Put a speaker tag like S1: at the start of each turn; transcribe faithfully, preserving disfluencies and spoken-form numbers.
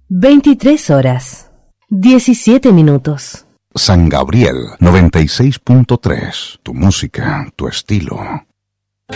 S1: veintitrés horas, diecisiete minutos.
S2: San Gabriel noventa y seis punto tres. Tu música, tu estilo.